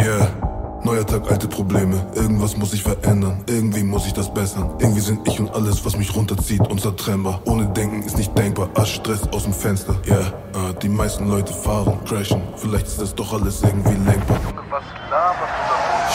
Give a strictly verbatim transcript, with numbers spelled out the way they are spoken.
Yeah, neuer Tag, alte Probleme. Irgendwas muss sich verändern, irgendwie muss ich das bessern. Irgendwie sind ich und alles, was mich runterzieht, unzertrennbar. Ohne Denken ist nicht denkbar, Asch, Stress aus dem Fenster. Yeah, uh, die meisten Leute fahren, crashen. Vielleicht ist das doch alles irgendwie lenkbar. Junge, was laberst du?